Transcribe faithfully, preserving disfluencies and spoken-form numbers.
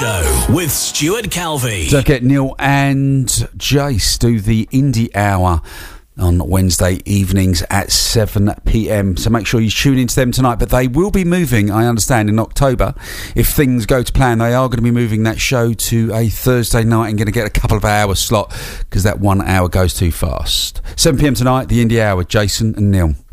Show with Stuart Calvey. Don't get Neil and Jace do the Indie Hour on Wednesday evenings at seven p.m. So make sure you tune into them tonight. But they will be moving, I understand, in October. If things go to plan, they are going to be moving that show to a Thursday night and going to get a couple of hours slot because that one hour goes too fast. seven p.m. tonight, the Indie Hour with Jason and Neil.